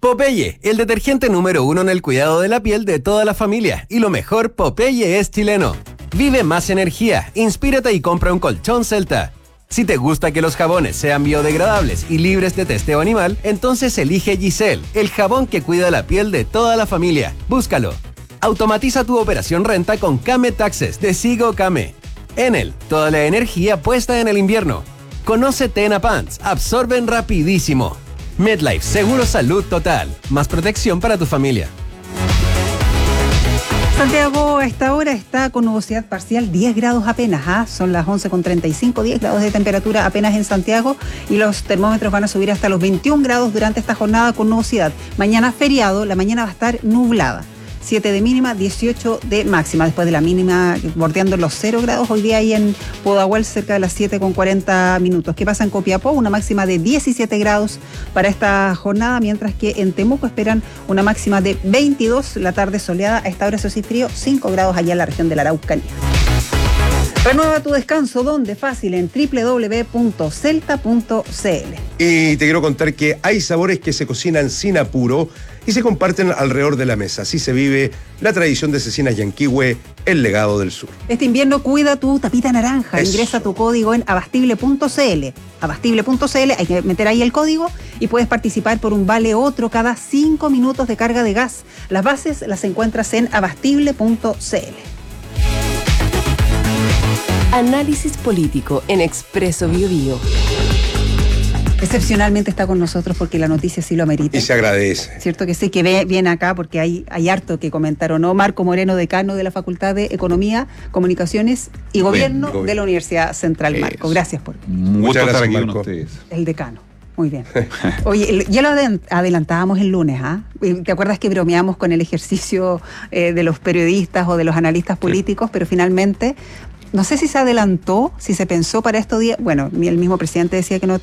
Popeye, el detergente número 1 en el cuidado de la piel de toda la familia. Y lo mejor, Popeye es chileno. Vive más energía, inspírate y compra un colchón Celta. Si te gusta que los jabones sean biodegradables y libres de testeo animal, entonces elige Giselle, el jabón que cuida la piel de toda la familia. Búscalo. Automatiza tu operación renta con Kame Taxes de Sigo Kame. Enel, toda la energía puesta en el invierno. Conoce Tena Pants, absorben rapidísimo. MedLife, seguro salud total. Más protección para tu familia. Santiago a esta hora está con nubosidad parcial, 10 grados apenas. Son las 11:35, 10 grados de temperatura apenas en Santiago y los termómetros van a subir hasta los 21 grados durante esta jornada con nubosidad. Mañana feriado, la mañana va a estar nublada. 7 de mínima, 18 de máxima, después de la mínima bordeando los 0 grados hoy día ahí en Pudahuel cerca de las 7:40. ¿Qué pasa en Copiapó? Una máxima de 17 grados para esta jornada, mientras que en Temuco esperan una máxima de 22, la tarde soleada, a esta hora eso sí frío, 5 grados allá en la región de la Araucanía. Renueva tu descanso, ¿dónde? Fácil, en www.celta.cl. Y te quiero contar que hay sabores que se cocinan sin apuro y se comparten alrededor de la mesa. Así se vive la tradición de Cecinas Yanquihue, el legado del sur. Este invierno cuida tu tapita naranja. Eso. Ingresa tu código en abastible.cl. Abastible.cl, hay que meter ahí el código y puedes participar por un vale otro cada 5 minutos de carga de gas. Las bases las encuentras en abastible.cl. Análisis político en Expreso Biobío. Excepcionalmente está con nosotros porque la noticia sí lo amerita. Y se agradece. Cierto que sí, que viene acá porque hay harto que comentar, ¿o no? Marco Moreno, decano de la Facultad de Economía, Comunicaciones y Gobierno de la Universidad Central. Marco, gracias por... Muchas gracias, estar aquí Marco. con ustedes. El decano. Muy bien. Oye, ya lo adelantábamos el lunes, ¿ah? ¿Te acuerdas que bromeamos con el ejercicio de los periodistas o de los analistas políticos? Pero finalmente, no sé si se adelantó, si se pensó para estos días. Bueno, el mismo presidente decía que no